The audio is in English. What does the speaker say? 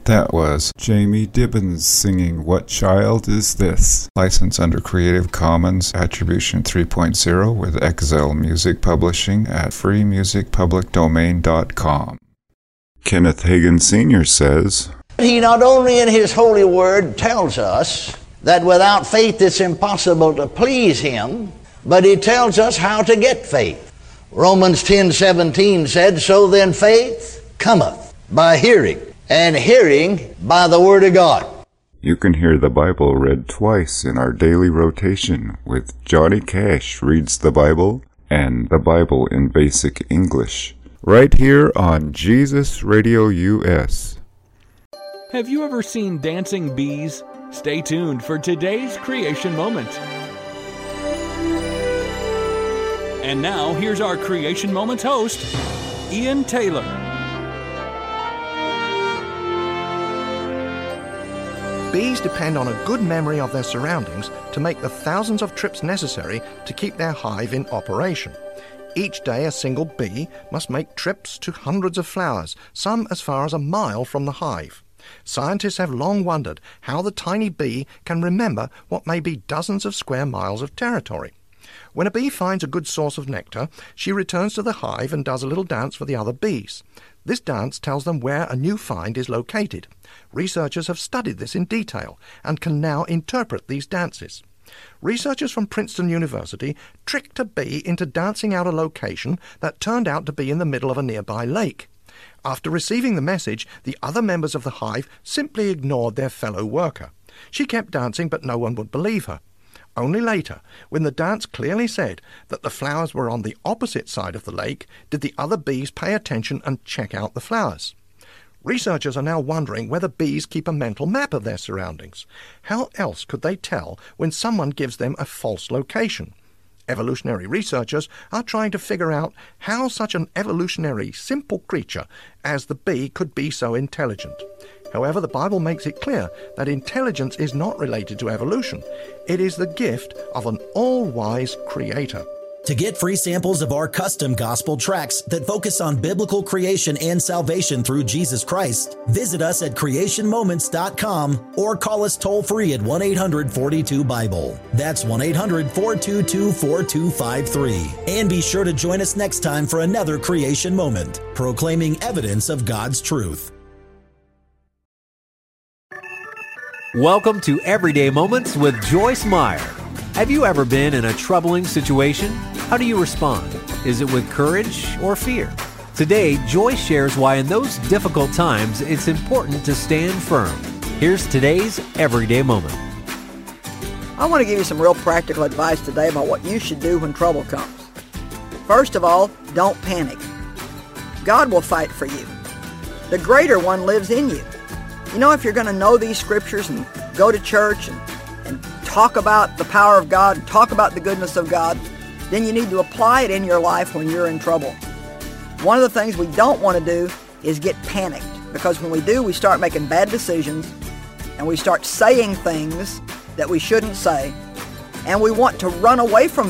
That was Jamie Dibbins singing What Child Is This? Licensed under Creative Commons Attribution 3.0 with Exile Music Publishing at freemusicpublicdomain.com. Kenneth Hagin Sr. says, He not only in His holy word tells us that without faith it's impossible to please Him, but He tells us how to get faith. Romans 10:17 said, So then faith cometh by hearing, and hearing by the Word of God. You can hear the Bible read twice in our daily rotation with Johnny Cash Reads the Bible and the Bible in Basic English, right here on Jesus Radio US. Have you ever seen dancing bees? Stay tuned for today's Creation Moment. And now, here's our Creation Moments host, Ian Taylor. Bees depend on a good memory of their surroundings to make the thousands of trips necessary to keep their hive in operation. Each day, a single bee must make trips to hundreds of flowers, some as far as a mile from the hive. Scientists have long wondered how the tiny bee can remember what may be dozens of square miles of territory. When a bee finds a good source of nectar, she returns to the hive and does a little dance for the other bees. This dance tells them where a new find is located. Researchers have studied this in detail and can now interpret these dances. Researchers from Princeton University tricked a bee into dancing out a location that turned out to be in the middle of a nearby lake. After receiving the message, the other members of the hive simply ignored their fellow worker. She kept dancing, but no one would believe her. Only later, when the dance clearly said that the flowers were on the opposite side of the lake, did the other bees pay attention and check out the flowers. Researchers are now wondering whether bees keep a mental map of their surroundings. How else could they tell when someone gives them a false location? Evolutionary researchers are trying to figure out how such an evolutionary simple creature as the bee could be so intelligent. However, the Bible makes it clear that intelligence is not related to evolution. It is the gift of an all-wise Creator. To get free samples of our custom gospel tracts that focus on biblical creation and salvation through Jesus Christ, visit us at creationmoments.com or call us toll-free at 1-800-42-BIBLE. That's 1-800-422-4253. And be sure to join us next time for another Creation Moment, proclaiming evidence of God's truth. Welcome to Everyday Moments with Joyce Meyer. Have you ever been in a troubling situation? How do you respond? Is it with courage or fear? Today, Joyce shares why in those difficult times it's important to stand firm. Here's today's Everyday Moment. I want to give you some real practical advice today about what you should do when trouble comes. First of all, don't panic. God will fight for you. The greater one lives in you. You know, if you're going to know these scriptures and go to church and talk about the power of God, talk about the goodness of God, then you need to apply it in your life when you're in trouble. One of the things we don't want to do is get panicked, because when we do, we start making bad decisions and we start saying things that we shouldn't say, and we want to run away from